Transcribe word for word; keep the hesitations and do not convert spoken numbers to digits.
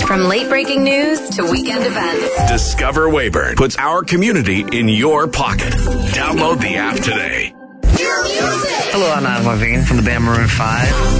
From late-breaking news to weekend events. Discover Weyburn puts our community in your pocket. Download the app today. Hello, I'm Adam Levine from the band Maroon five.